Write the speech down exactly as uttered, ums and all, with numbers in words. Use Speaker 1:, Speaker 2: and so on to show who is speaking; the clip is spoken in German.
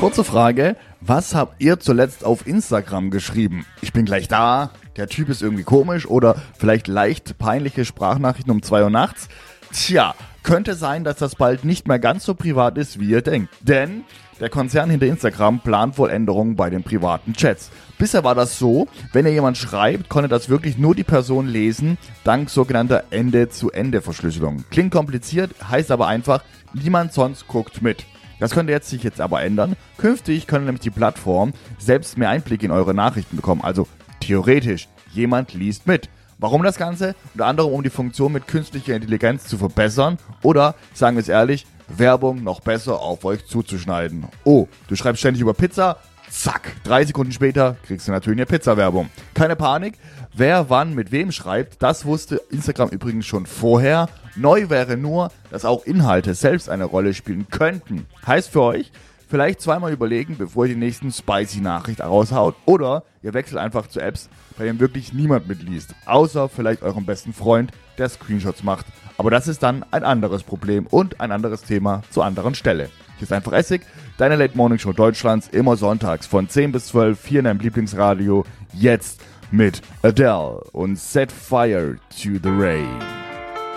Speaker 1: Kurze Frage, was habt ihr zuletzt auf Instagram geschrieben? Ich bin gleich da, der Typ ist irgendwie komisch oder vielleicht leicht peinliche Sprachnachrichten um zwei Uhr nachts? Tja, könnte sein, dass das bald nicht mehr ganz so privat ist, wie ihr denkt. Denn der Konzern hinter Instagram plant wohl Änderungen bei den privaten Chats. Bisher war das so, wenn ihr jemand schreibt, konnte das wirklich nur die Person lesen, dank sogenannter Ende-zu-Ende-Verschlüsselung. Klingt kompliziert, heißt aber einfach, niemand sonst guckt mit. Das könnte jetzt sich jetzt aber ändern. Künftig können nämlich die Plattform selbst mehr Einblick in eure Nachrichten bekommen. Also theoretisch, jemand liest mit. Warum das Ganze? Unter anderem, um die Funktion mit künstlicher Intelligenz zu verbessern oder, sagen wir es ehrlich, Werbung noch besser auf euch zuzuschneiden. Oh, du schreibst ständig über Pizza? Zack, drei Sekunden später kriegst du natürlich eine Pizza-Werbung. Keine Panik, wer wann mit wem schreibt, das wusste Instagram übrigens schon vorher. Neu wäre nur, dass auch Inhalte selbst eine Rolle spielen könnten. Heißt für euch, vielleicht zweimal überlegen, bevor ihr die nächsten spicy Nachricht raushaut. Oder ihr wechselt einfach zu Apps, bei denen wirklich niemand mitliest. Außer vielleicht eurem besten Freund, der Screenshots macht. Aber das ist dann ein anderes Problem und ein anderes Thema zur anderen Stelle. Hier ist einfach Essig, deine Late Morning Show Deutschlands, immer sonntags von zehn bis zwölf, hier in deinem Lieblingsradio. Jetzt mit Adele und Set Fire to the Rain.